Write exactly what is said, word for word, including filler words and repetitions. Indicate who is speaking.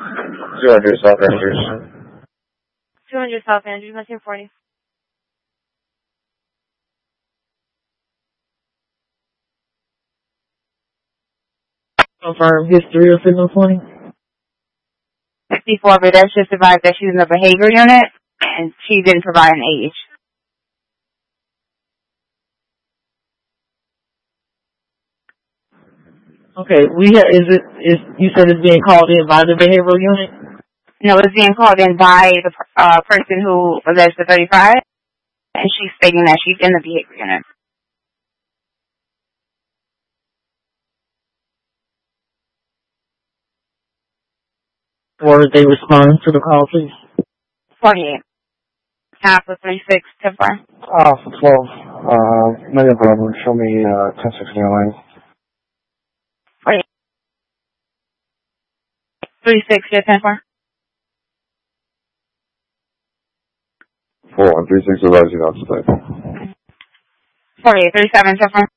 Speaker 1: two hundred South Andrews.
Speaker 2: two hundred South Andrews, nineteen forty.
Speaker 3: Confirm history of signal twenty.
Speaker 2: sixty-four, but that's just advised that she's in the behavior unit, and she didn't provide an age.
Speaker 3: Okay, we ha- is it is you said it's being called in by the behavioral unit?
Speaker 2: No, it's being called in by the uh, person who alleged the thirty-five, and she's stating that she's in the behavior unit.
Speaker 3: Or did they respond to the call, please?
Speaker 2: forty-eight. Half of three six, ten four.
Speaker 1: Ah, for twelve. Uh, Million Bravo, show me, uh, ten sixty line.
Speaker 2: forty-eight. three six, yeah, ten four.
Speaker 1: four one three six, advise you not to stay.
Speaker 2: forty-eight, thirty-seven, ten four.